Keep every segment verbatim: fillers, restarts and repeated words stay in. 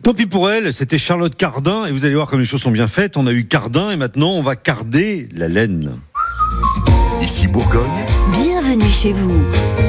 Tant pis pour elle, c'était Charlotte Cardin, et vous allez voir comme les choses sont bien faites. On a eu Cardin, et maintenant on va carder la laine. Ici Bourgogne. Bienvenue chez vous.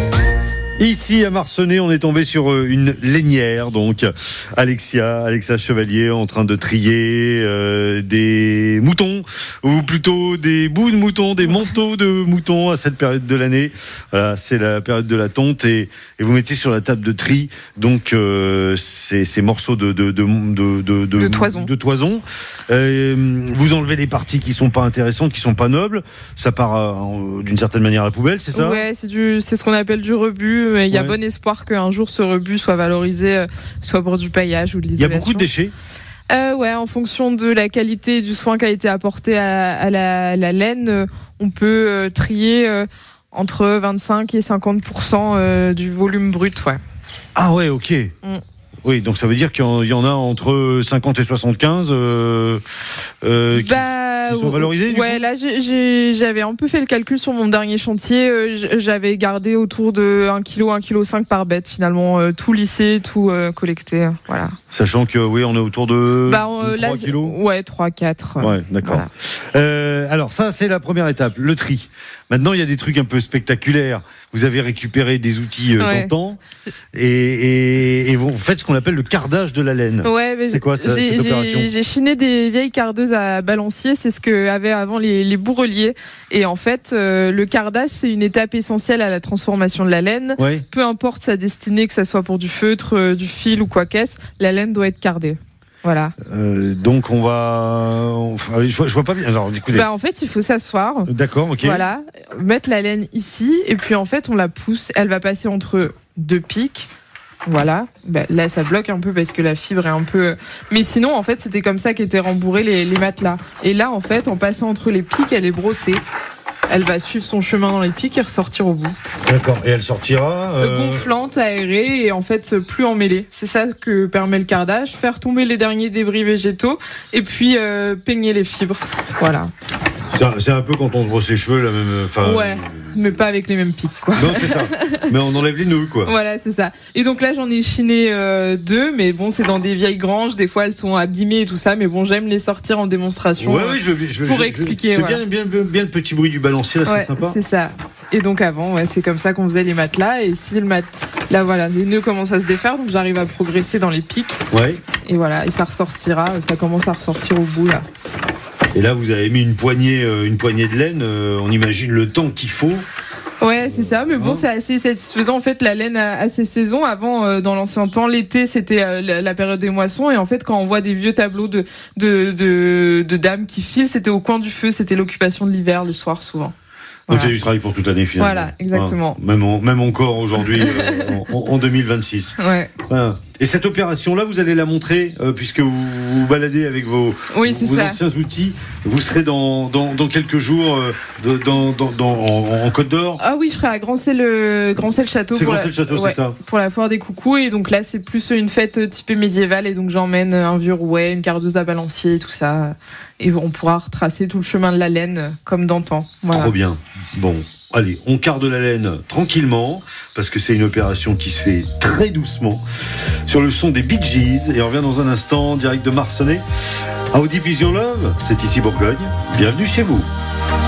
Ici à Marcenay, on est tombé sur une lainière, donc Alexia, Alexa Chevalier en train de trier euh, des moutons, ou plutôt des bouts de moutons, des manteaux de moutons à cette période de l'année. Voilà, c'est la période de la tonte, et, et vous mettez sur la table de tri donc euh, ces, ces morceaux de de de de, de, de toison. De toison. Euh, vous enlevez les parties qui sont pas intéressantes, qui sont pas nobles. Ça part euh, d'une certaine manière à la poubelle, c'est ça ? Ouais, c'est du, c'est ce qu'on appelle du rebut. Mais il y a ouais. bon espoir qu'un jour ce rebut soit valorisé, soit pour du paillage ou de l'isolation. Il y a beaucoup de déchets. Euh, ouais, en fonction de la qualité et du soin qui a été apporté à, à la, la laine, euh, on peut euh, trier euh, entre vingt-cinq et cinquante pour cent euh, du volume brut. Ouais. Ah ouais, ok. Mm. Oui, donc ça veut dire qu'il y en a entre cinquante et soixante-quinze euh, euh, qui, bah, qui sont valorisés. Ouais, là j'ai, j'ai, j'avais un peu fait le calcul sur mon dernier chantier. Euh, j'avais gardé autour de un kilo, un virgule cinq kilos par bête finalement, euh, tout lissé, tout euh, collecté. Voilà. Sachant que oui, on est autour de bah, euh, trois là, kilos. Ouais, trois quatre. Ouais, d'accord. Voilà. Euh, alors ça, c'est la première étape, le tri. Maintenant, il y a des trucs un peu spectaculaires. Vous avez récupéré des outils euh, ouais. d'antan et, et, et vous faites ce qu'on appelle le cardage de la laine. Ouais, mais c'est quoi ça, j'ai, cette opération ? j'ai, j'ai chiné des vieilles cardeuses à balancier. C'est ce qu'avaient avant les, les bourreliers. Et en fait, euh, le cardage, c'est une étape essentielle à la transformation de la laine. Ouais. Peu importe sa destinée, que ça soit pour du feutre, euh, du fil ou quoi qu'est-ce, la laine doit être cardée. Voilà. Euh, donc on va, on... je, vois, je vois pas bien. Alors, écoutez. Bah en fait, il faut s'asseoir. D'accord, ok. Voilà, mettre la laine ici et puis en fait on la pousse. Elle va passer entre deux pics. Voilà. Bah, là ça bloque un peu parce que la fibre est un peu. Mais sinon en fait c'était comme ça qu'étaient rembourrés les, les matelas. Et là en fait en passant entre les pics, elle est brossée. Elle va suivre son chemin dans les pics et ressortir au bout. D'accord. Et elle sortira euh... gonflante, aérée et en fait plus emmêlée. C'est ça que permet le cardage, faire tomber les derniers débris végétaux et puis euh, peigner les fibres. Voilà. C'est un, c'est un peu quand on se brosse les cheveux, la même. Enfin. Ouais. Mais pas avec les mêmes pics, quoi. Non, c'est ça. Mais on enlève les nœuds, quoi. Voilà, c'est ça. Et donc là, j'en ai chiné euh, deux, mais bon, c'est dans des vieilles granges. Des fois, elles sont abîmées et tout ça, mais bon, j'aime les sortir en démonstration. Ouais, oui, je, je, pour je, expliquer. C'est voilà. bien, bien, bien le petit bruit du balancier, là, ouais, c'est sympa. C'est ça. Et donc avant, ouais, c'est comme ça qu'on faisait les matelas. Et si le mat, là, voilà, les nœuds commencent à se défaire, donc j'arrive à progresser dans les pics. Ouais. Et voilà, et ça ressortira. Ça commence à ressortir au bout là. Et là, vous avez mis une poignée, euh, une poignée de laine. Euh, on imagine le temps qu'il faut. Ouais, c'est ça, mais bon, c'est assez satisfaisant. En fait, la laine a, a ses saisons. Avant, euh, dans l'ancien temps, l'été, c'était euh, la, la période des moissons. Et en fait, quand on voit des vieux tableaux de, de, de, de dames qui filent, c'était au coin du feu. C'était l'occupation de l'hiver, le soir, souvent. Donc voilà. il y a du travail pour toute l'année, finalement. Voilà, exactement. Hein, même, en, même encore aujourd'hui, euh, en, en deux mille vingt-six. Ouais. Voilà. Et cette opération-là, vous allez la montrer, euh, puisque vous vous baladez avec vos, oui, c'est vos ça. anciens outils. Vous serez dans, dans, dans quelques jours euh, dans, dans, dans, en, en Côte d'Or. Ah oui, je serai à Grancey-le, Grancey-le-Château. C'est pour Grancey-le-Château, la... ouais, c'est ça. Pour la foire des coucous. Et donc là, c'est plus une fête typée médiévale. Et donc j'emmène un vieux rouet, une cardeuse à balancier, tout ça. Et on pourra retracer tout le chemin de la laine comme d'antan. Voilà. Trop bien. Bon. Allez, on carde la laine tranquillement, parce que c'est une opération qui se fait très doucement, sur le son des Bee Gees, et on revient dans un instant, direct de Marcenay. À Audi Vision Love, c'est ici Bourgogne. Bienvenue chez vous.